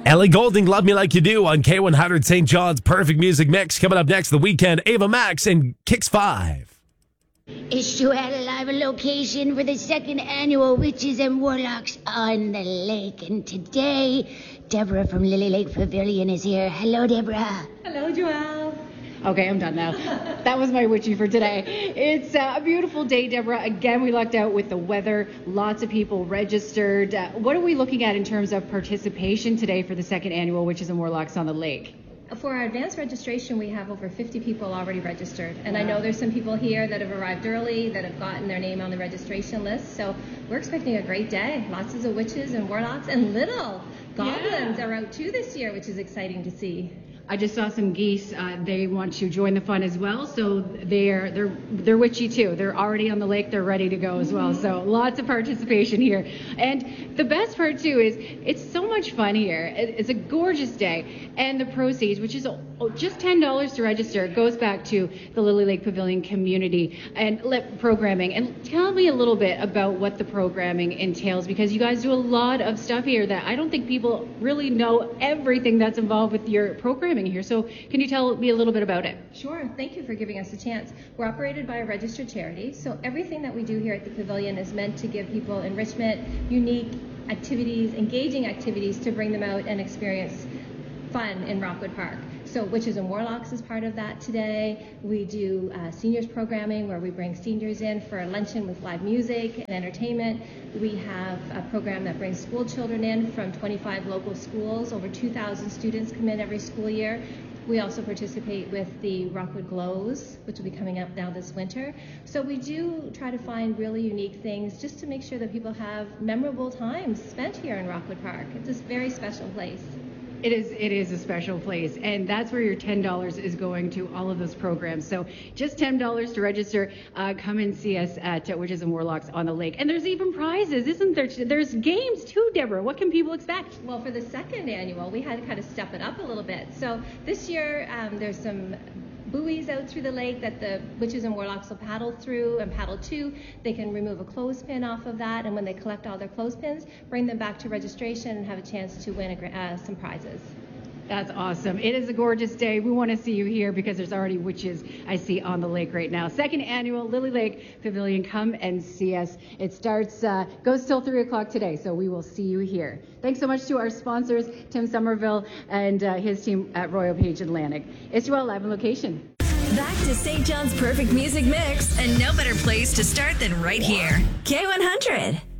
Ellie Goulding, Love Me Like You Do on K100 St. John's Perfect Music Mix. Coming up next, The Weekend, Ava Max and Kicks 5. It's Joanna live on location for the second annual Witches and Warlocks on the Lake. And today, Deborah from Lily Lake Pavilion is here. Hello, Deborah. Hello, Joelle. Okay, I'm done now. That was my witchy for today. It's a beautiful day, Deborah. Again, we lucked out with the weather. Lots of people registered. What are we looking at in terms of participation today for the second annual Witches and Warlocks on the Lake? For our advanced registration, we have over 50 people already registered. And I know there's some people here that have arrived early, that have gotten their name on the registration list. So we're expecting a great day. Lots of witches and warlocks and little goblins are out too this year, which is exciting to see. I just saw some geese. They want to join the fun as well, so they're witchy too. They're already on the lake. They're ready to go as well. So lots of participation here. And the best part too is it's so much fun here. It's a gorgeous day, and the proceeds, which is just $10 to register, goes back to the Lily Lake Pavilion community and programming. And tell me a little bit about what the programming entails, because you guys do a lot of stuff here that I don't think people really know everything that's involved with your programming here. So can you tell me a little bit about it? Sure. Thank you for giving us a chance. We're operated by a registered charity, so everything that we do here at the pavilion is meant to give people enrichment, unique activities, engaging activities to bring them out and experience fun in Rockwood Park. So Witches and Warlocks is part of that today. We do seniors programming where we bring seniors in for a luncheon with live music and entertainment. We have a program that brings school children in from 25 local schools. Over 2,000 students come in every school year. We also participate with the Rockwood Glows, which will be coming up now this winter. So we do try to find really unique things just to make sure that people have memorable times spent here in Rockwood Park. It's a very special place. It is a special place, and that's where your $10 is going to, all of those programs. So just $10 to register. Come and see us at Witches and Warlocks on the Lake. And there's even prizes, isn't there? There's games too, Deborah. What can people expect? Well, for the second annual, we had to kind of step it up a little bit. So this year, there's some buoys out through the lake that the Witches and Warlocks will paddle through and paddle to. They can remove a clothespin off of that, and when they collect all their clothespins, bring them back to registration and have a chance to win some prizes. That's awesome. It is a gorgeous day. We want to see you here because there's already witches I see on the lake right now. Second annual Lily Lake Pavilion. Come and see us. It starts, goes till 3 o'clock today, so we will see you here. Thanks so much to our sponsors, Tim Somerville and his team at Royal Page Atlantic. It's Joelle live on location. Back to St. John's Perfect Music Mix, and no better place to start than right here. K100.